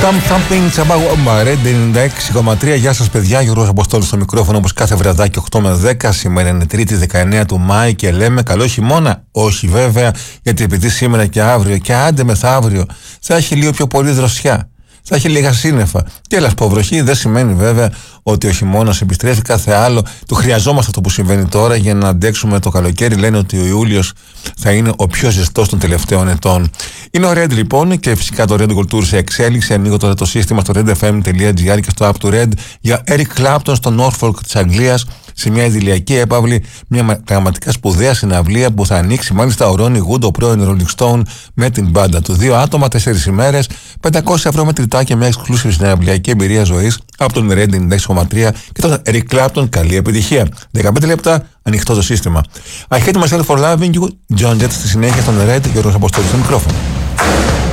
Something about Red 96,3. Γεια σας παιδιά, Γιώργος Αποστόλης στο μικρόφωνο όπως κάθε βραδάκι 8 με 10. Σήμερα είναι Τρίτη 19 του Μάη και λέμε καλό χειμώνα. Όχι βέβαια, γιατί επειδή σήμερα και αύριο και άντε μεθαύριο θα έχει λίγο πιο πολύ δροσιά, θα έχει λίγα σύννεφα και λασποβροχή. Δεν σημαίνει βέβαια ότι ο χειμώνας επιστρέφει, κάθε άλλο. Το χρειαζόμαστε αυτό που συμβαίνει τώρα για να αντέξουμε το καλοκαίρι. Λένε ότι ο Ιούλιος θα είναι ο πιο ζεστός των τελευταίων ετών. Είναι ο Red λοιπόν και φυσικά το Red Culture σε εξέλιξη. Ανοίγω τώρα το σύστημα στο redfm.gr και στο app του Red για Eric Clapton στο Norfolk της Αγγλίας, σε μια idylιακή έπαυλη, μια πραγματικά σπουδαία συναυλία που θα ανοίξει μάλιστα ο Ronnie Wood, ο πρώην Rolling Stone, με την μπάντα του. 2 άτομα, 4 ημέρες, 500 ευρώ μετρητά και μια exclusive συναυλιακή εμπειρία ζωής από τον Red 96,3 και τον Eric Clapton. Καλή επιτυχία. 15 λεπτά, ανοιχτό το σύστημα. I hate myself for loving you, John Jett στη συνέχεια στον Red, Γιώργος Αποστόλης στο μικρόφωνο.